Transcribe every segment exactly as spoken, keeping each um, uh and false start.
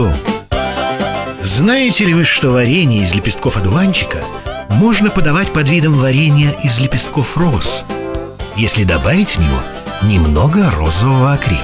Знаете ли вы, что варенье из лепестков одуванчика можно подавать под видом варенья из лепестков роз, если добавить в него немного розового акрила?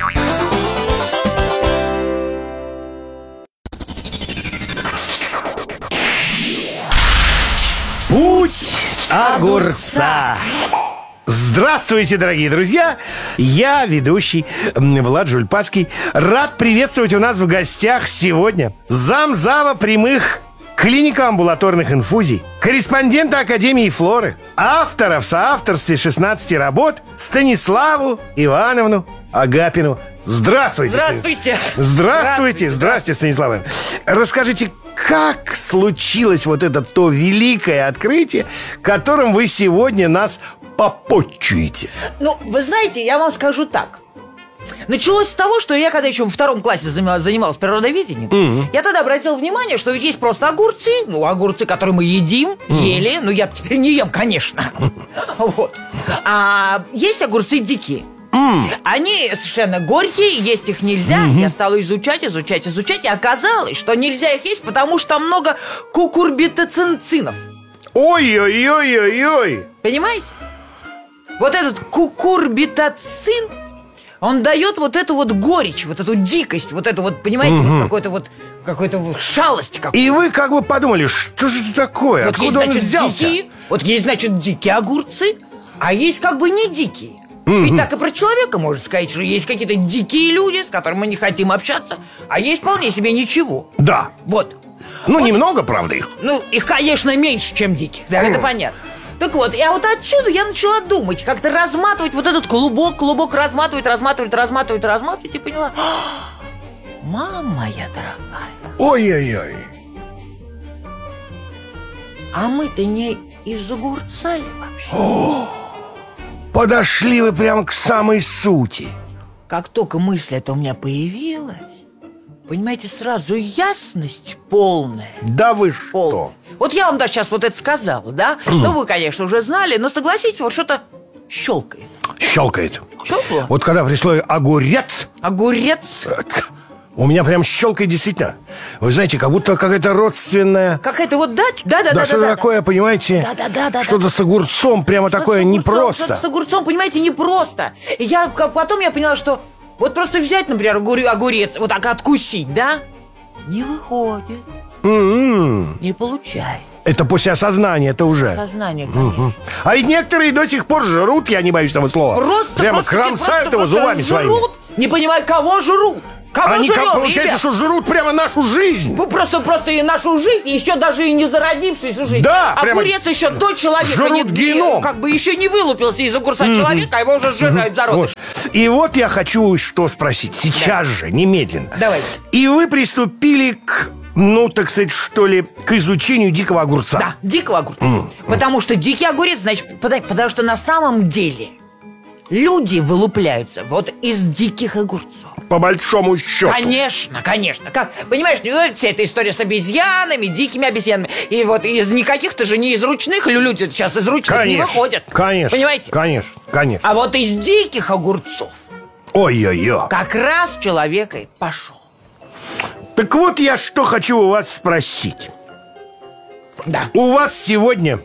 Путь огурца. Здравствуйте, дорогие друзья! Я, ведущий Влад Жульпацкий, рад приветствовать у нас в гостях сегодня замзава прямых клинико-амбулаторных инфузий, корреспондента Академии флоры, автора в соавторстве шестнадцати работ Станиславу Ивановну Агапину. Здравствуйте! Здравствуйте! Здравствуйте! Здравствуйте, Станислав Иванович! Расскажите, как случилось вот это то великое открытие, которым вы сегодня нас попотчуете? Ну, вы знаете, я вам скажу так. Началось с того, что я, когда еще во втором классе занималась, занималась природоведением, mm-hmm. я тогда обратила внимание, что ведь есть просто огурцы, ну, огурцы, которые мы едим, mm-hmm. ели, ну, я теперь не ем, конечно. Вот. А есть огурцы дикие. Mm. Они совершенно горькие, есть их нельзя. Mm-hmm. Я стала изучать, изучать, изучать, и оказалось, что нельзя их есть, потому что там много кукурбитацинцинов. Ой-ой-ой-ой-ой! Понимаете? Вот этот кукурбитацин, он дает вот эту вот горечь, вот эту дикость, вот эту вот, понимаете, mm-hmm. вот какой-то вот какой-то вот шалость какую-то. И вы как бы подумали, что же это такое? Вот откуда есть, он значит, взялся? Дикие, вот есть, значит, дикие огурцы, а есть как бы не дикие. Mm-hmm. Ведь так и про человека можно сказать, что есть какие-то дикие люди, с которыми мы не хотим общаться, а есть вполне себе ничего. Да. Вот. Ну, вот. Немного, правда, их. Ну, их, конечно, меньше, чем диких, да, mm. это понятно. Так вот, а вот отсюда я начала думать, как-то разматывать вот этот клубок, клубок разматывать, разматывать, разматывать, разматывать, и поняла: мама моя дорогая. Ой-ой-ой. А мы-то не из огурца ли вообще? О, подошли вы прямо к самой сути. Как только мысль эта у меня появилась, понимаете, сразу ясность полная. Да вы Полная. что? Вот я вам да сейчас вот это сказала, да? Mm. Ну, вы, конечно, уже знали, но согласитесь, вот что-то щелкает. Щелкает. Щелкало? Вот когда при слове «огурец», огурец, у меня прям щелкает действительно. Вы знаете, как будто какая-то родственная. Какая-то вот, да, да, да, да, да, что-то да, такое, да. понимаете? Да, да, да, да. Что-то да. с огурцом, прямо что-то такое с огурцом, непросто. Что-то с огурцом, понимаете, непросто. И я потом я поняла, что вот просто взять, например, огурец, вот так откусить, да? Не выходит. Mm-hmm. Не получается. Это после осознания, это уже Сознание, конечно. угу. А ведь некоторые до сих пор жрут, я не боюсь этого слова. Просто, Прямо просто, кромсают просто, его просто зубами своими. Жрут, не понимаю, кого жрут. Кого Они, жрем, как получается, ребят? что жрут прямо нашу жизнь. Вы просто, просто и нашу жизнь, и еще даже и не зародившуюся жизнь. Да, огурец еще до человека жрут не, геном. как бы еще не вылупился из огурца mm-hmm. человека, а его уже сжирают зародыш. Вот. И вот я хочу что спросить. Сейчас да. же, немедленно. Давайте. И вы приступили к, ну, так сказать, что ли, к изучению дикого огурца. Да, дикого огурца. Mm-hmm. Потому что дикий огурец, значит, потому, потому что на самом деле люди вылупляются вот из диких огурцов. По большому счету. Конечно, конечно. Как, понимаешь, вся эта история с обезьянами, дикими обезьянами. И вот из никаких-то же не из ручных, люди сейчас из ручных конечно, не выходят. Конечно, понимаете? Конечно, конечно. А вот из диких огурцов ой-ой-ой. как раз человек и пошел. Так вот я что хочу у вас спросить. Да. У вас сегодня...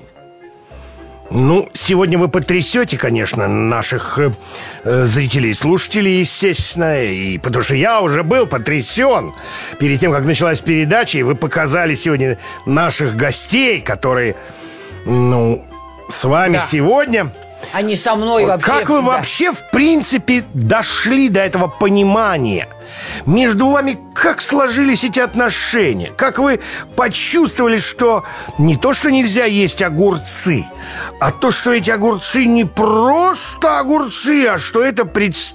Ну, сегодня вы потрясете, конечно, наших э, зрителей и слушателей, естественно, и потому что я уже был потрясен перед тем, как началась передача, и вы показали сегодня наших гостей, которые, ну, с вами да. сегодня. Они со мной вообще. Как вы вообще, в принципе, дошли до этого понимания? Между вами как сложились эти отношения? Как вы почувствовали, что не то, что нельзя есть огурцы, а то, что эти огурцы не просто огурцы, а что это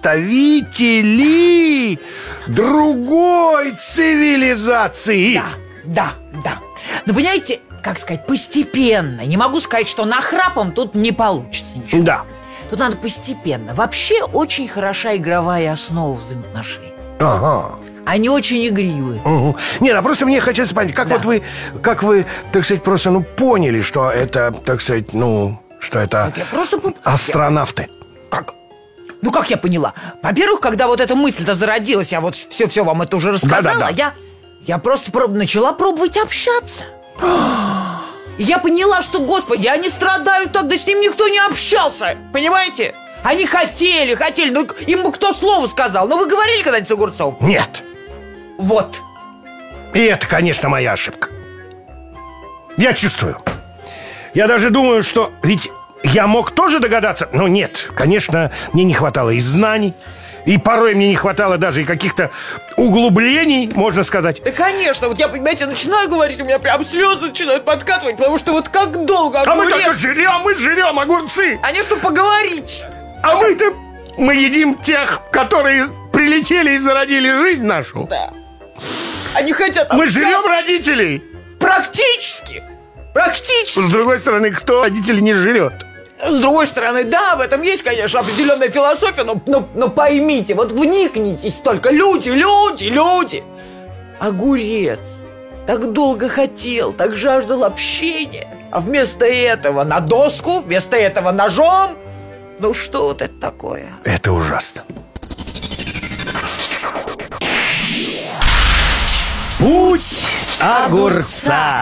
представители другой цивилизации? Да, да, да. Ну, понимаете, как сказать, постепенно. Не могу сказать, что нахрапом тут не получится ничего. Да. Тут надо постепенно. Вообще очень хороша игровая основа взаимоотношений. Ага. Они очень игривые. Угу. Нет, а просто мне хочется понять, как да. вот вы, как вы, так сказать, просто, ну, поняли, что это, так сказать, ну, что это просто... астронавты. Как? Ну, как я поняла? Во-первых, когда вот эта мысль-то зародилась, я вот все-все вам это уже рассказала, Да-да-да. я, я просто проб- начала пробовать общаться. И я поняла, что, господи, они страдают так, да с ним никто не общался. Понимаете? Они хотели, хотели, ну им бы кто слово сказал. Ну, вы говорили когда-нибудь с Огурцовым? Нет. Вот. И это, конечно, моя ошибка. Я чувствую. Я даже думаю, что ведь я мог тоже догадаться. Но нет, конечно, мне не хватало и знаний. И порой мне не хватало даже и каких-то углублений, можно сказать. Да, конечно, вот я, понимаете, начинаю говорить, у меня прям слезы начинают подкатывать, потому что вот как долго А мы огурец... только жрем, мы жрем огурцы. А не что поговорить. А мы-то, мы едим тех, которые прилетели и зародили жизнь нашу. Да. Они хотят Мы общаться. жрем родителей. Практически. Практически. С другой стороны, кто родителей не жрет? С другой стороны, да, в этом есть, конечно, определенная философия, но, но, но поймите, вот вникнитесь только, люди, люди, люди. Огурец так долго хотел, так жаждал общения, а вместо этого на доску, вместо этого ножом. Ну что вот это такое? Это ужасно. Путь огурца.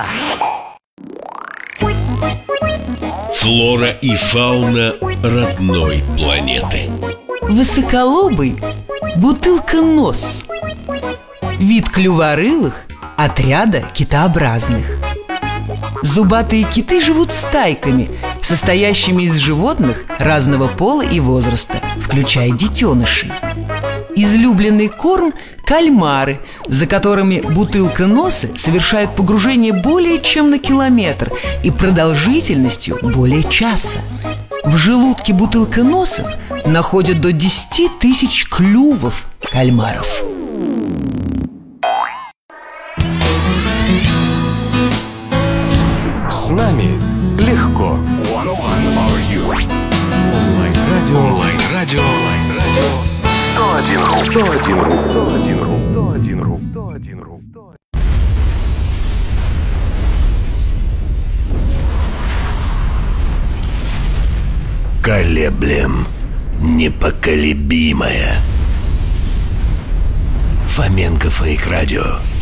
Флора и фауна родной планеты. Высоколобый бутылконос. Вид клюворылых отряда китообразных. Зубатые киты живут стайками, состоящими из животных разного пола и возраста, включая детенышей. Излюбленный корм – кальмары, за которыми бутылконосы совершают погружение более чем на километр и продолжительностью более часа. В желудке бутылконосов находят до десяти тысяч клювов кальмаров. С нами легко. Онлайн-радио. Онлайн-радио. сто один ру. сто один ру. сто один ру. сто один ру. сто один ру. Колеблем непоколебимая. Фоменко Фейк Радио.